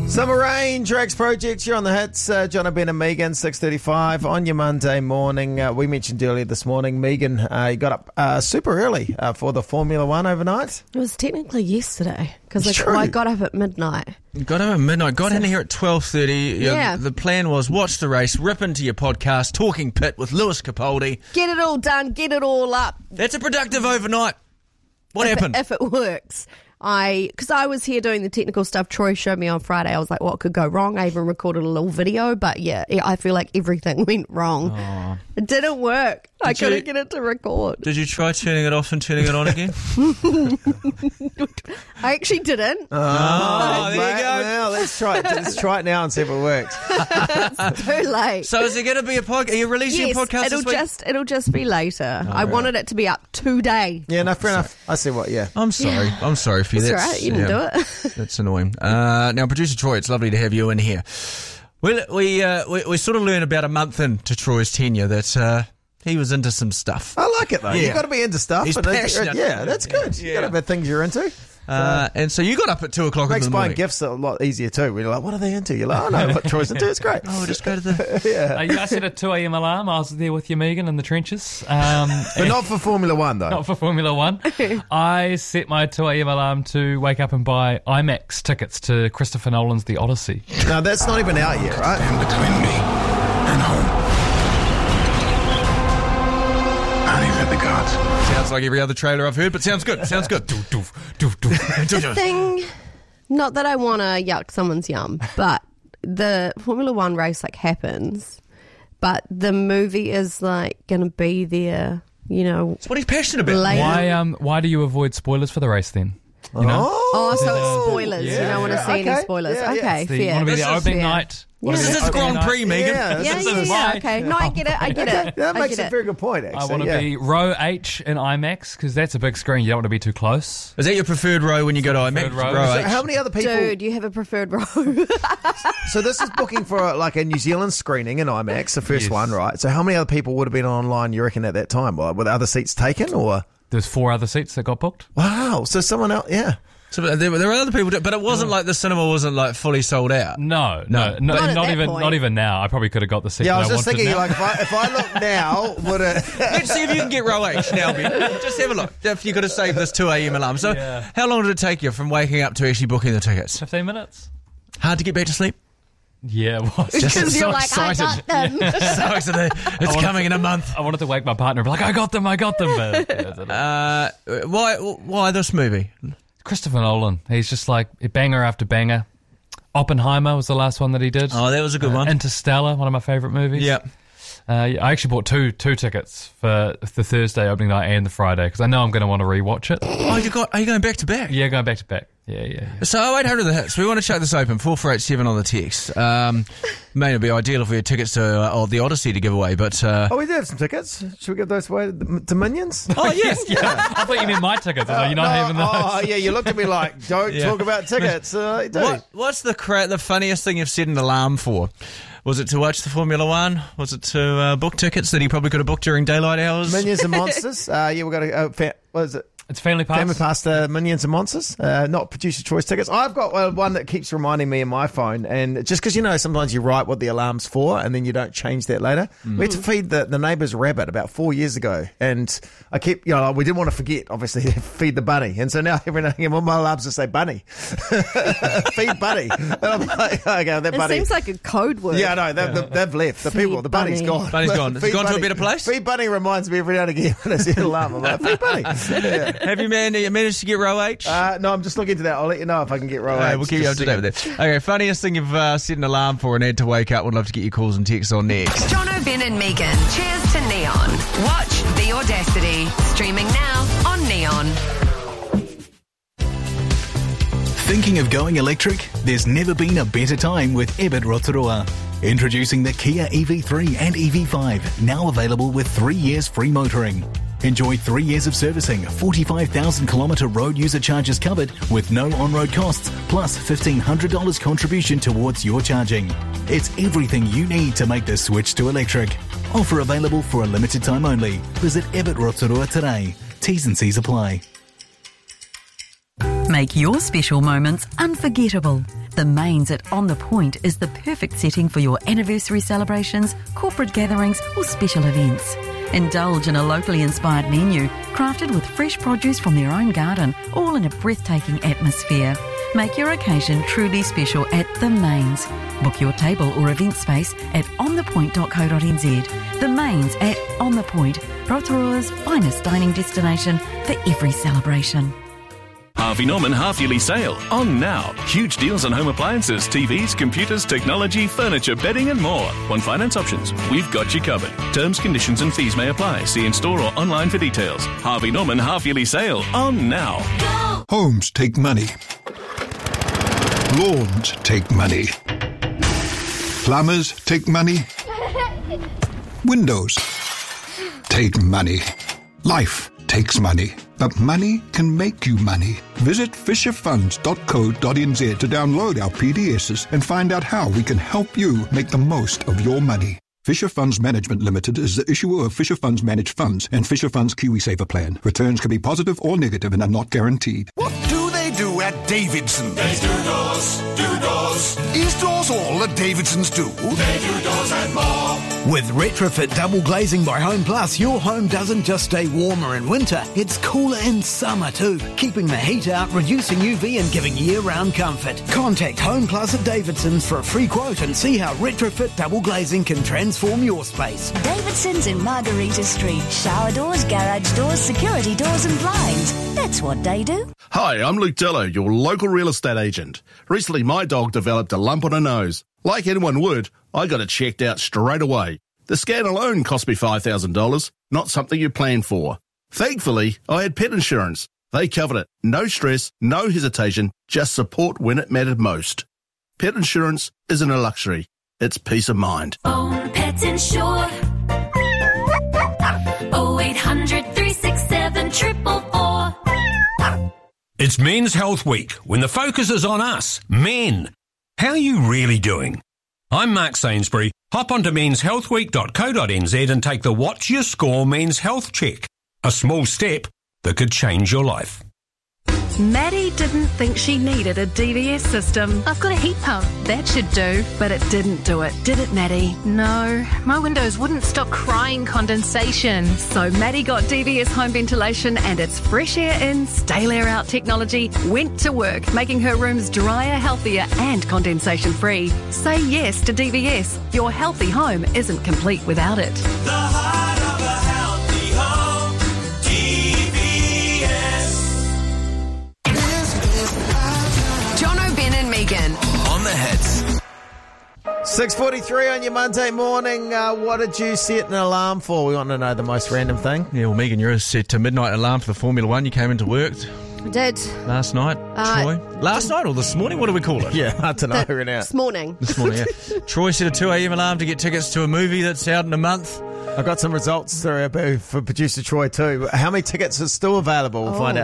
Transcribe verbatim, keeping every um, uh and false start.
Summer Rain, Drax Project, you're on the hits. Uh, John Ben and Megan, six thirty-five on your Monday morning. Uh, we mentioned earlier this morning, Megan, uh, you got up uh, super early uh, for the Formula One overnight. It was technically yesterday because It's I, true. I got up at midnight. Got home at midnight, got in here at twelve thirty. Yeah. The plan was watch the race, rip into your podcast, Talking Pit with Lewis Capaldi. Get it all done, get it all up. That's a productive overnight. What if happened? It, if it works. I, because I was here doing the technical stuff Troy showed me on Friday. I was like, what could go wrong? I even recorded a little video, but yeah, I feel like everything went wrong. Oh. It didn't work. Did I couldn't you- get it to record. Did you try turning it off and turning it on again? I actually didn't. Oh, there you Right, go. Now, let's try it. Let's try it now and see if it works. It's too late. So is it going to be a podcast? Are you releasing yes, a podcast it'll this week? just it'll just be later. I wanted it to be up today. Yeah, no, fair enough. I see what, yeah. I'm sorry. I'm sorry for you. That's That's right. You didn't yeah, do it. That's annoying. Uh, now, producer Troy, it's lovely to have you in here. Well, we uh, we, we sort of learned about a month into Troy's tenure that uh, he was into some stuff. I like it, though. Yeah. You've got to be into stuff. He's but it- passionate. Yeah, that's good. You've got to have things you're into. Uh, and so you got up at two o'clock in Makes the buying morning. gifts a lot easier, too. We're like, what are they into? You're like, oh, no, what Troy's into. It's great. Oh, just go to the... yeah. Uh, yeah, I set a two a.m. alarm. I was there with you, Megan, in the trenches. Um, But not for Formula One, though. not for Formula One. I set my two a.m. alarm to wake up and buy IMAX tickets to Christopher Nolan's The Odyssey. No, that's not even out yet, right? And between me and home. Not even the gods. Sounds like every other trailer I've heard, but sounds good. Sounds good. The thing, not that I want to yuck someone's yum, but the Formula One race like happens, but the movie is like going to be there, you know. It's what he's passionate about. Later. Why um why do you avoid spoilers for the race then? You know? Oh, so it's spoilers. Yeah. you don't want to Yeah. see any Okay. spoilers. Yeah, yeah. Okay, The, fair. you want to be This the is opening fair. night? Yeah. This is Grand Opening Prix, night. Megan. Yeah, Yeah, this yeah, is- yeah. my- Okay. No, I get it. I get it. That I makes get a it. very good point, actually. I want to yeah. be row H in IMAX because that's a big screen. You don't want to be too close. Is that your preferred row when you go to IMAX? Preferred row. Row So H. how many other people... Dude, you have a preferred row. So this is booking for like a New Zealand screening in IMAX, the first Yes. one, right? So how many other people would have been online, you reckon, at that time? Well, were the other seats taken, or... There's four other seats that got booked. Wow, so someone else... Yeah. So there, there were other people, do- but it wasn't like the cinema wasn't like fully sold out. No, no, no, Not at not that even, point. not even now. I probably could have got the seat. Yeah, I that was just wanted thinking, now. like, if I, if I look now, would it... Let's see if you can get row H now, Ben. Just have a look. If you could have saved this two a.m. alarm. So Yeah. how long did it take you from waking up to actually booking the tickets? Fifteen minutes. Hard to get back to sleep? Yeah, it was. Just Because so you're like, excited. I got them. So excited. It's wanna- coming in a month. I wanted to wake my partner and be like, I got them, I got them. But, yeah, I didn't. Uh, why, why this movie? Christopher Nolan, he's just like banger after banger. Oppenheimer was the last one that he did. Oh, that was a good Uh, one. Interstellar, one of my favourite movies. Yeah. Uh, yeah, I actually bought two two tickets for the Thursday opening night and the Friday because I know I'm going to want to rewatch it. Oh, you got? Are you going back to back? Yeah, going back to back. Yeah, yeah, yeah. So oh eight hundred the hits. We want to chuck this open. Four four eight seven on the text. Um, may not be ideal if we had tickets to uh, or the Odyssey to give away, but uh, Oh, we do have some tickets. Should we give those away to to Minions? oh yes, Yeah, I thought you meant my tickets. I was like, you're not No, having those. Oh, yeah, you looked at me like, don't Yeah. talk about tickets. Uh, do. What, what's the cra- the funniest thing you've set an alarm for? Was it to watch the Formula One? Was it to uh, book tickets that he probably could have booked during daylight hours? Minions and Monsters. Uh, yeah, we've got a... Uh, fa- what is it? It's Family Pass. Family Pass to Minions and Monsters, uh, not producer choice tickets. I've got uh, one that keeps reminding me in my phone, and just because, you know, sometimes you write what the alarm's for and then you don't change that later. Mm. We had to feed the, the neighbour's rabbit about four years ago, and I keep, you know, like, we didn't want to forget, obviously, to feed the bunny. And so now every now and again, all my alarms just say bunny. Feed bunny. And I'm like, okay, that It bunny. seems like a code word. Yeah, no, they've, they've left. The Feed people, the bunny's bunny. gone. Bunny's gone. Has it Feed gone to a bunny. better place? Feed bunny reminds me every now and again when I see an alarm. I'm like, feed bunny. Yeah. Have you man- managed to get row H? Uh, no, I'm just looking into that. I'll let you know if I can get row Uh, H. we'll keep you up Just to date with that. Okay, funniest thing you've uh, set an alarm for and had to wake up. Would love to get your calls and texts on next. Jono, Ben and Megan. Cheers to Neon. Watch The Audacity. Streaming now on Neon. Thinking of going electric? There's never been a better time with Ebert Rotorua. Introducing the Kia E V three and E V five, now available with three years free motoring. Enjoy three years of servicing, forty-five thousand kilometre road user charges covered with no on-road costs, plus fifteen hundred dollars contribution towards your charging. It's everything you need to make the switch to electric. Offer available for a limited time only. Visit Ebert Rotorua today. T's and C's apply. Make your special moments unforgettable. The Mains at On The Point is the perfect setting for your anniversary celebrations, corporate gatherings or special events. Indulge in a locally inspired menu, crafted with fresh produce from their own garden, all in a breathtaking atmosphere. Make your occasion truly special at The Mains. Book your table or event space at on the point dot co dot n z. The Mains at On The Point, Rotorua's finest dining destination for every celebration. Harvey Norman half-yearly sale on now. Huge deals on home appliances, T Vs, computers, technology, furniture, bedding and more. On finance options, we've got you covered. Terms, conditions and fees may apply. See in store or online for details. Harvey Norman half-yearly sale on now. Go! Homes take money. Lawns take money. Plumbers take money. Windows take money. Life takes money. But money can make you money. Visit fisher funds dot co dot n z to download our P D Ss and find out how we can help you make the most of your money. Fisher Funds Management Limited is the issuer of Fisher Funds Managed Funds and Fisher Funds KiwiSaver Plan. Returns can be positive or negative and are not guaranteed. What do they do at Davidson's? They do doors, do doors. Is doors all that Davidson's do? They do doors and more. With retrofit double glazing by Home Plus, your home doesn't just stay warmer in winter, it's cooler in summer too, keeping the heat out, reducing U V and giving year-round comfort. Contact Home Plus at Davidson's for a free quote and see how retrofit double glazing can transform your space. Davidson's in Margarita Street. Shower doors, garage doors, security doors and blinds. That's what they do. Hi, I'm Luke Dello, your local real estate agent. Recently, my dog developed a lump on her nose. Like anyone would, I got it checked out straight away. The scan alone cost me five thousand dollars, not something you plan for. Thankfully, I had pet insurance. They covered it. No stress, no hesitation, just support when it mattered most. Pet insurance isn't a luxury. It's peace of mind. Own Pet Insure. oh eight hundred, three six seven, four four four. It's Men's Health Week, when the focus is on us, men. How are you really doing? I'm Mark Sainsbury. Hop onto mens health week dot co dot n z and take the What's Your Score Men's Health Check. A small step that could change your life. Maddie didn't think she needed a D V S system. I've got a heat pump. That should do. But it didn't do it, did it, Maddie? No, my windows wouldn't stop crying condensation. So Maddie got D V S home ventilation and its fresh air in, stale air out technology went to work, making her rooms drier, healthier and condensation free. Say yes to D V S. Your healthy home isn't complete without it. The heart of a healthy home. D V S. Jono, Ben and Megan. On the hits. six forty-three on your Monday morning. Uh, what did you set an alarm for? We want to know the most random thing. Yeah, well, Megan, you're set to midnight alarm for the Formula One. You came into work I did. last night, Uh, Troy. Last night or this morning? What do we call it? Yeah, hard to know The- right now. This morning. This morning, yeah. Troy set a two a.m. alarm to get tickets to a movie that's out in a month. I've got some results through for producer Troy too. How many tickets are still available? We'll Oh. find out.